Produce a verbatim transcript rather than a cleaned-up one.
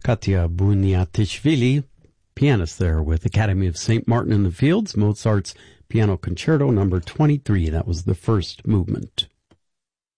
Katya Bunyatishvili, pianist there with Academy of Saint Martin in the Fields, Mozart's Piano Concerto number twenty-three. That was the first movement.